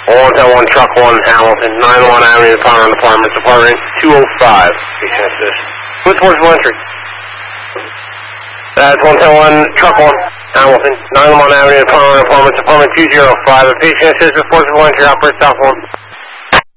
110-1, truck 1, Hamilton, 901 Avenue, Power Department, Department 205. Patient assist. Switchboard entry. That's 110-1, truck 1, Hamilton, 901 Avenue, Power Department, Department 205. A patient assist with forcible entry, operator South 1.